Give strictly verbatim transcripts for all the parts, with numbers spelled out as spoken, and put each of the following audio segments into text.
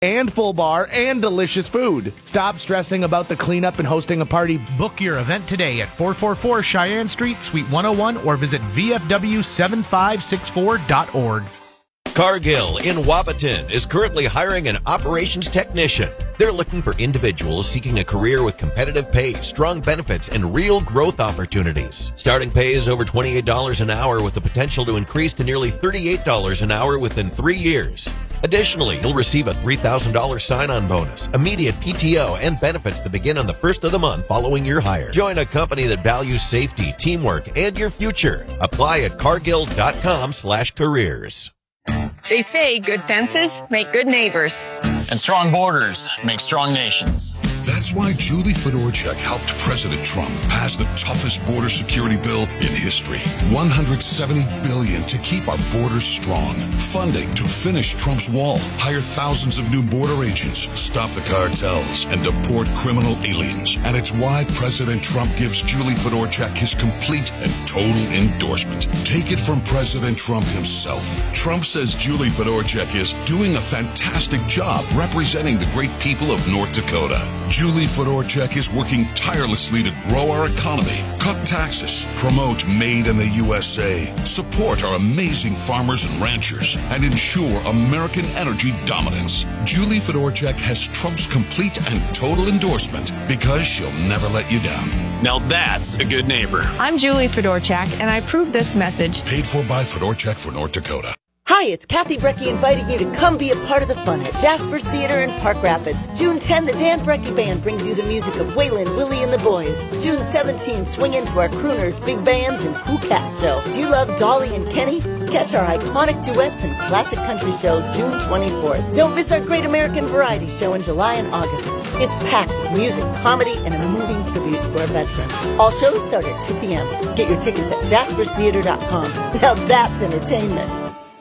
and full bar and delicious food. Stop stressing about the cleanup and hosting a party. Book your event today at four forty-four Cheyenne Street, Suite one oh one, or visit v f w seven five six four dot org. Cargill in Wapaton is currently hiring an operations technician. They're looking for individuals seeking a career with competitive pay, strong benefits, and real growth opportunities. Starting pay is over twenty-eight dollars an hour with the potential to increase to nearly thirty-eight dollars an hour within three years. Additionally, you'll receive a three thousand dollars sign-on bonus, immediate P T O, and benefits that begin on the first of the month following your hire. Join a company that values safety, teamwork, and your future. Apply at cargill.com slash careers. They say good fences make good neighbors. And strong borders make strong nations. That's why Julie Fedorchak helped President Trump pass the toughest border security bill in history. one hundred seventy billion dollars to keep our borders strong. Funding to finish Trump's wall. Hire thousands of new border agents. Stop the cartels and deport criminal aliens. And it's why President Trump gives Julie Fedorchak his complete and total endorsement. Take it from President Trump himself. Trump says Julie Fedorchak is doing a fantastic job representing the great people of North Dakota. Julie Fedorchak is working tirelessly to grow our economy, cut taxes, promote Made in the U S A, support our amazing farmers and ranchers, and ensure American energy dominance. Julie Fedorchak has Trump's complete and total endorsement because she'll never let you down. Now that's a good neighbor. I'm Julie Fedorchak, and I approve this message. Paid for by Fedorchak for North Dakota. Hi, it's Kathy Brecky inviting you to come be a part of the fun at Jasper's Theater in Park Rapids. June tenth, the Dan Brecky Band brings you the music of Waylon, Willie, and the Boys. June seventeenth, swing into our crooners, big bands, and cool cat show. Do you love Dolly and Kenny? Catch our iconic duets and classic country show June twenty-fourth. Don't miss our Great American Variety Show in July and August. It's packed with music, comedy, and a moving tribute to our veterans. All shows start at two p.m. Get your tickets at jaspers theater dot com. Now that's entertainment.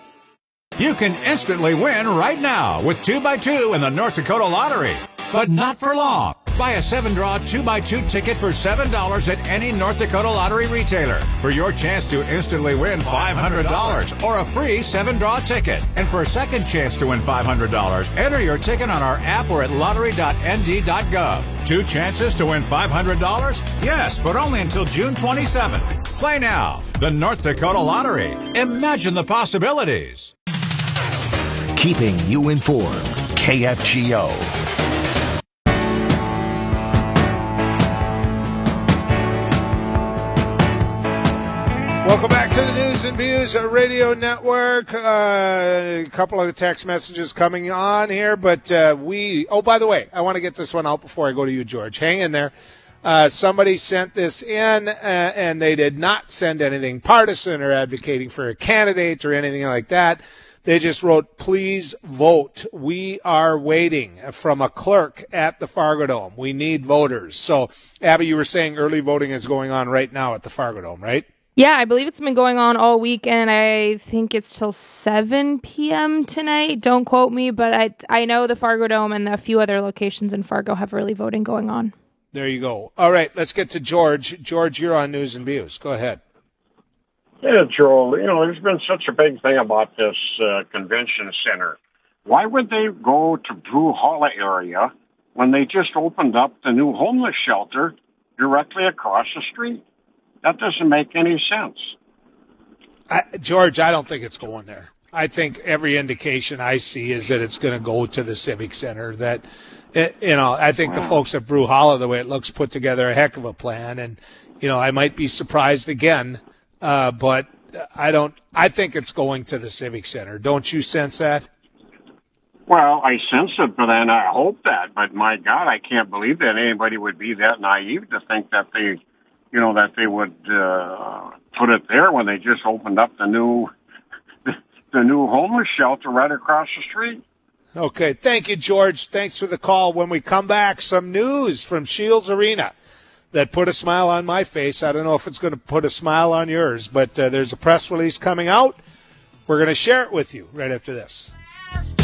You can instantly win right now with two by two in the North Dakota Lottery. But not for long. Buy a seven-draw two by two ticket for seven dollars at any North Dakota Lottery retailer for your chance to instantly win five hundred dollars or a free seven-draw ticket. And for a second chance to win five hundred dollars, enter your ticket on our app or at lottery dot n d dot gov. Two chances to win five hundred dollars? Yes, but only until June twenty-seventh. Play now. The North Dakota Lottery. Imagine the possibilities. Keeping you informed. K F G O. Welcome back to the News and Views Radio Network. Uh, a couple of text messages coming on here, but uh, we, oh, by the way, I want to get this one out before I go to you, George. Hang in there. Uh, somebody sent this in, uh, and they did not send anything partisan or advocating for a candidate or anything like that. They just wrote, please vote. We are waiting from a clerk at the Fargo Dome. We need voters. So, Abby, you were saying early voting is going on right now at the Fargo Dome, right? Yeah, I believe it's been going on all week, and I think it's till seven p.m. tonight. Don't quote me, but I I know the Fargo Dome and a few other locations in Fargo have early voting going on. There you go. All right, let's get to George. George, you're on News and Views. Go ahead. Yeah, Joel, you know, there's been such a big thing about this uh, convention center. Why would they go to Brew Hall area when they just opened up the new homeless shelter directly across the street? That doesn't make any sense. I, George, I don't think it's going there. I think every indication I see is that it's going to go to the Civic Center. That, it, you know, I think the folks at Brew Hall, the way it looks, put together a heck of a plan. And, you know, I might be surprised again. Uh, but I don't, I think it's going to the Civic Center. Don't you sense that? Well, I sense it, but then I hope that. But my God, I can't believe that anybody would be that naive to think that they, you know, that they would, uh, put it there when they just opened up the new, the, the new homeless shelter right across the street. Okay. Thank you, George. Thanks for the call. When we come back, some news from Shields Arena that put a smile on my face. I don't know if it's going to put a smile on yours, but uh, there's a press release coming out. We're going to share it with you right after this.